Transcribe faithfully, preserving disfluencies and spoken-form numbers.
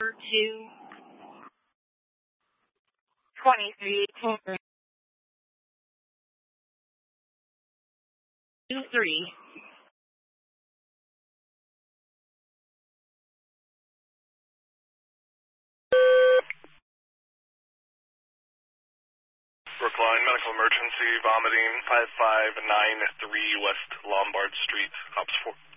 two twenty-three two three. Brookline, medical emergency, vomiting, five five nine three West Lombard Street, Ops four.